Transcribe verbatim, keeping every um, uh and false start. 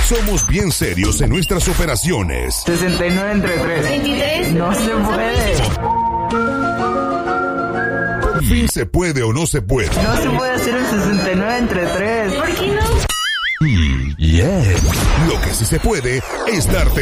Somos bien serios en nuestras operaciones. sesenta y nueve entre tres. veintitrés. No se puede. Por fin se puede o no se puede. No se puede hacer el sesenta y nueve entre tres. ¿Por qué no? Mm, yeah. Lo que sí se puede es darte